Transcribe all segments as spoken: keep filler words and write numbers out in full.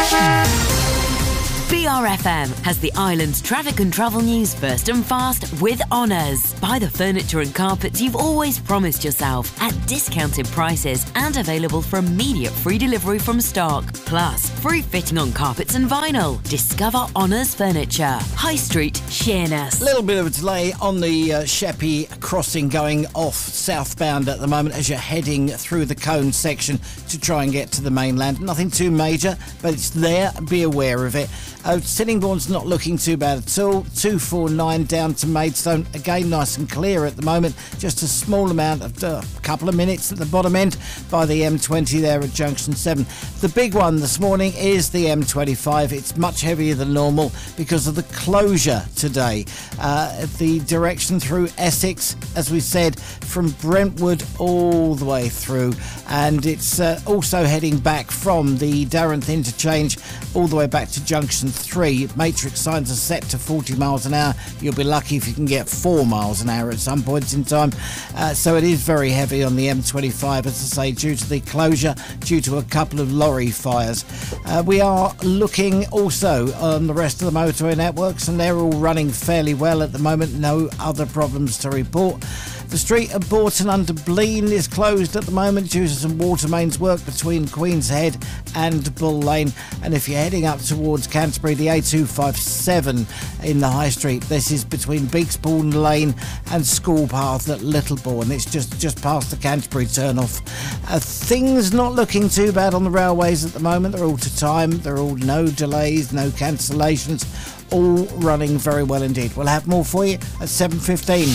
B R F M has the island's traffic and travel news first and fast with Honours. Buy the furniture and carpets you've always promised yourself at discounted prices and available for immediate free delivery from stock. Plus, free fitting on carpets and vinyl. Discover Honours Furniture. High Street, Sheerness. A little bit of a delay on the uh, Sheppey crossing going off southbound at the moment as you're heading through the Cone section to try and get to the mainland. Nothing too major, but it's there. Be aware of it. Uh, Sittingbourne's not looking too bad at all. two forty-nine down to Maidstone. Again, nice and clear at the moment. Just a small amount of a uh, couple of minutes at the bottom end by the M twenty there at Junction seven. The big one this morning is the M twenty-five. It's much heavier than normal because of the closure today. Uh, the direction through Essex, as we said, from Brentwood all the way through. And it's uh, also heading back from the Darrenth interchange all the way back to Junction three. Matrix signs are set to forty miles an hour. You'll be lucky if you can get four miles an hour at some points in time. Uh, so it is very heavy on the M twenty-five, as I say, due to the closure, due to a couple of lorry fires. Uh, we are looking also on the rest of the motorway networks, and they're all running fairly well at the moment. No other problems to report. The street of Bourton under Blean is closed at the moment due to some water mains work between Queen's Head and Bull Lane. And if you're heading up towards Canterbury, the A two fifty-seven in the High Street, this is between Beaksbourne Lane and School Path at Littlebourne. It's just, just past the Canterbury turnoff. Uh, things not looking too bad on the railways at the moment. They're all to time. They're all no delays, no cancellations. All running very well indeed. We'll have more for you at seven fifteen.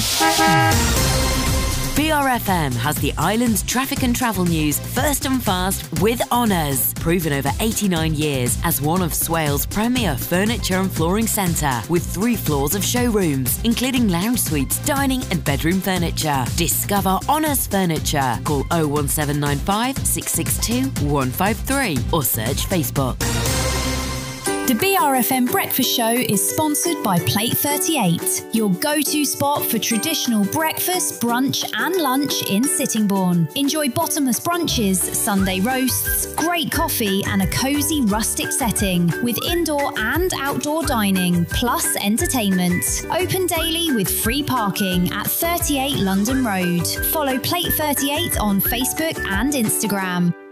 B R F M has the island's traffic and travel news first and fast with Honours. Proven over eighty-nine years as one of Swale's premier furniture and flooring centre, with three floors of showrooms, including lounge suites, dining and bedroom furniture. Discover Honours Furniture. Call oh one seven nine five, six six two, one five three or search Facebook. The B R F M Breakfast Show is sponsored by Plate thirty-eight, your go-to spot for traditional breakfast, brunch and lunch in Sittingbourne. Enjoy bottomless brunches, Sunday roasts, great coffee and a cosy rustic setting with indoor and outdoor dining, plus entertainment. Open daily with free parking at thirty-eight London Road. Follow Plate thirty-eight on Facebook and Instagram.